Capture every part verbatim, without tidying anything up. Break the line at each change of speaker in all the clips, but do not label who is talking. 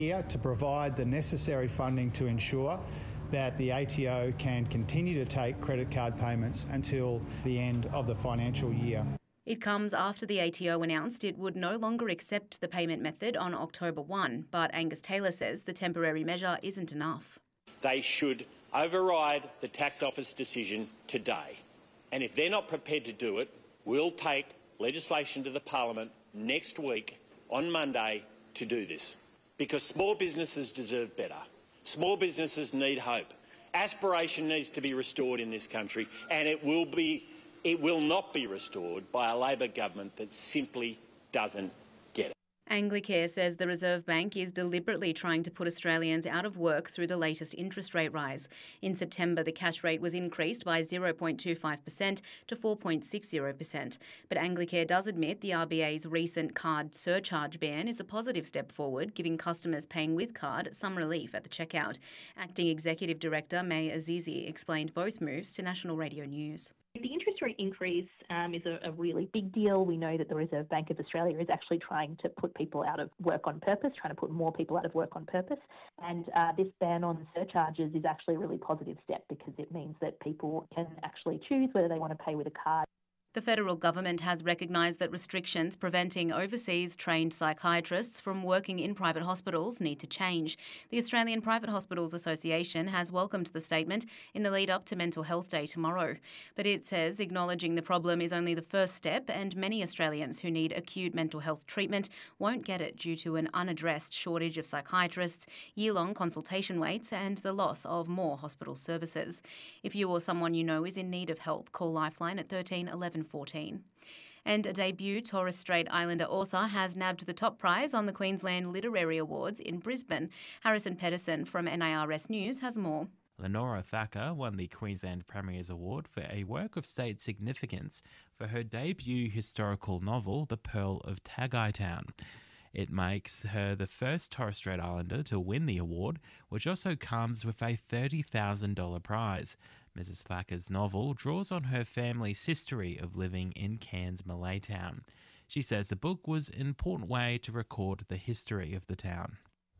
Here to provide the necessary funding to ensure that the A T O can continue to take credit card payments until the end of the financial year.
It comes after the A T O announced it would no longer accept the payment method on October first, but Angus Taylor says the temporary measure isn't enough.
They should override the tax office decision today. And if they're not prepared to do it, we'll take legislation to the Parliament next week on Monday to do this. Because small businesses deserve better. Small businesses need hope. Aspiration needs to be restored in this country, and it will be, it will not be restored by a Labor government that simply doesn't get it.
Anglicare says the Reserve Bank is deliberately trying to put Australians out of work through the latest interest rate rise. In September, the cash rate was increased by zero point two five percent to four point six zero percent. But Anglicare does admit the R B A's recent card surcharge ban is a positive step forward, giving customers paying with card some relief at the checkout. Acting Executive Director May Azizi explained both moves to National Radio News.
The interest rate increase um, is a, a really big deal. We know that the Reserve Bank of Australia is actually trying to put people out of work on purpose, trying to put more people out of work on purpose. And uh, this ban on surcharges is actually a really positive step because it means that people can actually choose whether they want to pay with a card.
The federal government has recognised that restrictions preventing overseas trained psychiatrists from working in private hospitals need to change. The Australian Private Hospitals Association has welcomed the statement in the lead up to Mental Health Day tomorrow. But it says acknowledging the problem is only the first step, and many Australians who need acute mental health treatment won't get it due to an unaddressed shortage of psychiatrists, year-long consultation waits and the loss of more hospital services. If you or someone you know is in need of help, call Lifeline at thirteen eleven fourteen. And a debut Torres Strait Islander author has nabbed the top prize on the Queensland Literary Awards in Brisbane. Harrison Pedersen from N A R S News has more.
Lenora Thacker won the Queensland Premier's Award for a work of state significance for her debut historical novel, The Pearl of Tagai Town. It makes her the first Torres Strait Islander to win the award, which also comes with a thirty thousand dollars prize. Missus Thacker's novel draws on her family's history of living in Cairns, Malaytown. She says the book was an important way to record the history of the town.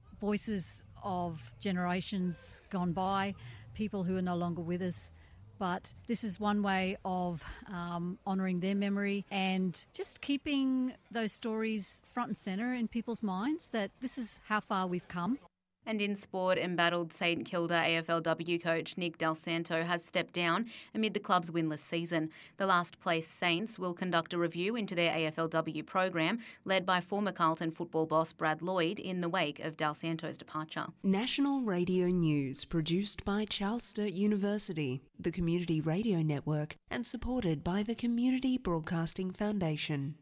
Voices of generations gone by, people who are no longer with us, but this is one way of um, honouring their memory and just keeping those stories front and centre in people's minds, that this is how far we've come.
And in sport, embattled St Kilda A F L W coach Nick Del Santo has stepped down amid the club's winless season. The last-place Saints will conduct a review into their A F L W program, led by former Carlton football boss Brad Lloyd, in the wake of Del Santo's departure.
National Radio News, produced by Charles Sturt University, the Community Radio Network, and supported by the Community Broadcasting Foundation.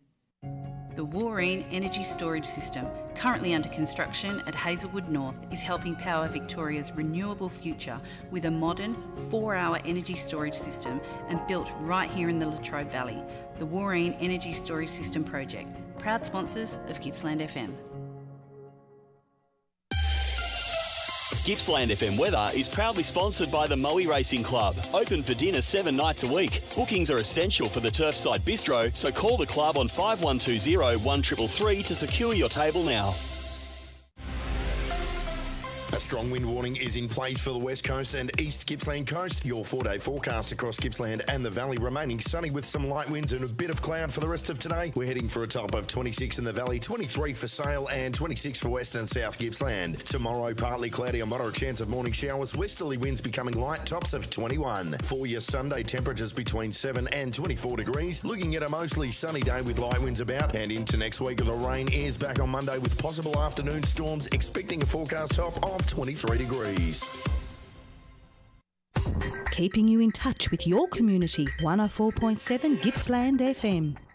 The Wooreen Energy Storage System, currently under construction at Hazelwood North, is helping power Victoria's renewable future with a modern four-hour energy storage system and built right here in the Latrobe Valley. The Wooreen Energy Storage System project, proud sponsors of Gippsland F M.
Gippsland F M weather is proudly sponsored by the Moe Racing Club. Open for dinner seven nights a week. Bookings are essential for the Turfside Bistro, so call the club on five one two zero, one three three three to secure your table now.
A strong wind warning is in place for the West Coast and East Gippsland Coast. Your four-day forecast across Gippsland and the Valley remaining sunny with some light winds and a bit of cloud for the rest of today. We're heading for a top of twenty-six in the Valley, twenty-three for Sale and twenty-six for West and South Gippsland. Tomorrow, partly cloudy, a moderate chance of morning showers. Westerly winds becoming light, tops of twenty-one. For your Sunday, temperatures between seven and twenty-four degrees. Looking at a mostly sunny day with light winds about. And into next week, the rain is back on Monday with possible afternoon storms, expecting a forecast top of twenty-three degrees.
Keeping you in touch with your community, one oh four point seven Gippsland F M.